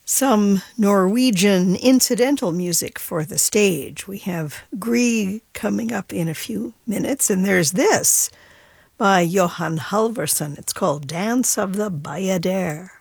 Some Norwegian incidental music for the stage. We have Grieg coming up in a few minutes, and there's this by Johan Halvorsen. It's called Dance of the Bayadere.